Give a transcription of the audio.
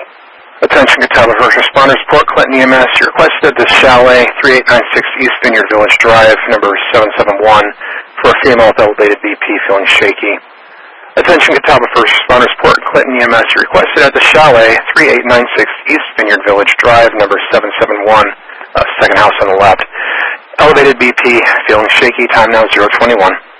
Attention Catawba First Responders, Port Clinton EMS, you're requested at the Chalet, 3896 East Vineyard Village Drive, number 771, for a female with elevated BP feeling shaky. Attention Catawba First Responders, Port Clinton EMS, you're requested at the Chalet, 3896 East Vineyard Village Drive, number 771, second house on the left. Elevated BP, feeling shaky, time now 021.